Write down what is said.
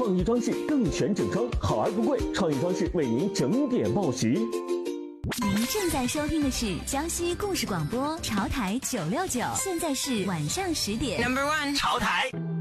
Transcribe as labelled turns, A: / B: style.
A: 创意装饰更全整装，好而不贵，创意装饰为您整点报时。
B: 您正在收听的是江西故事广播潮台969，现在是晚上10点。
C: Number 1，
A: 潮台。